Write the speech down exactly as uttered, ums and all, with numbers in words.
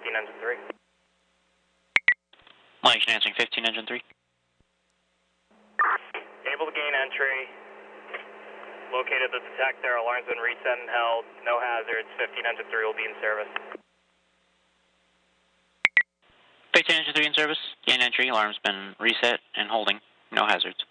fifteen engine three. Mike answering fifteen engine three. Able to gain entry. Located the detector, alarm's been reset and held. No hazards, fifteen engine three will be in service. fifteen engine three in service. Gain entry, alarm's been reset and holding. No hazards.